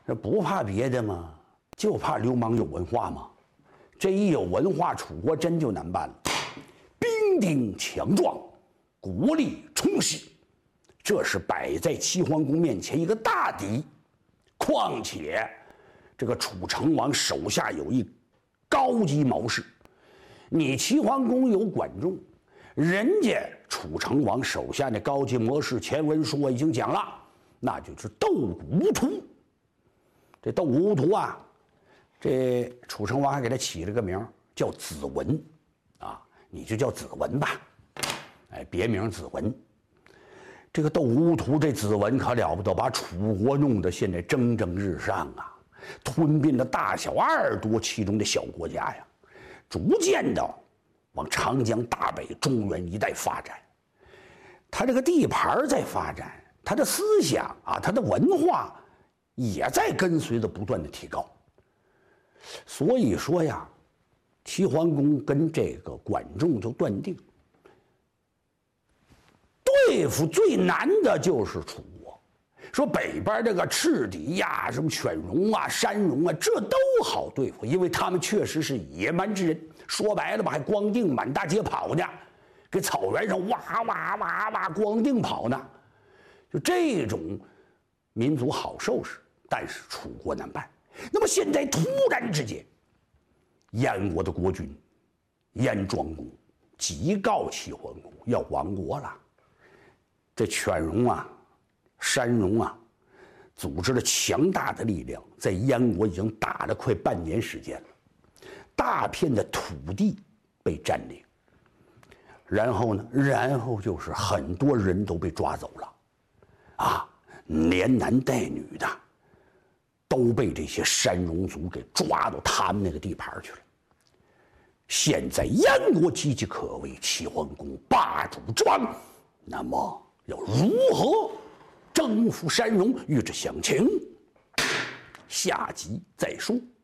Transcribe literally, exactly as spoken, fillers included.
这不怕别的吗？就怕流氓有文化吗？这一有文化，楚国真就难办了。兵丁强壮，国力充实，这是摆在齐桓公面前一个大敌。况且，这个楚成王手下有一高级谋士，你齐桓公有管仲，人家楚成王手下那高级谋士前文书我已经讲了，那就是斗无图。这斗无图啊，这楚成王还给他起了个名叫子文，啊，你就叫子文吧，哎，别名子文。这个斗无图这子文可了不得，把楚国弄得现在蒸蒸日上啊，吞并了大小二多其中的小国家呀，逐渐的往长江大北、中原一带发展。他这个地盘在发展，他的思想啊，他的文化也在跟随着不断的提高。所以说呀，齐桓公跟这个管仲就断定，对付最难的就是楚国。说北边这个赤狄呀、什么犬戎啊、山戎啊，这都好对付，因为他们确实是野蛮之人。说白了吧，还光腚满大街跑呢，给草原上哇哇哇哇光腚跑呢。就这种民族好收拾，但是楚国难办。那么现在突然之间，燕国的国君燕庄公急告齐桓公要亡国了。这犬戎啊、山戎啊，组织了强大的力量，在燕国已经打了快半年时间了，大片的土地被占领。然后呢，然后就是很多人都被抓走了，啊，连男带女的都被这些山戎族给抓到他们那个地盘去了。现在燕国岌岌可危，齐桓公霸主之邦，那么要如何征服山戎？欲知详情，下集再说。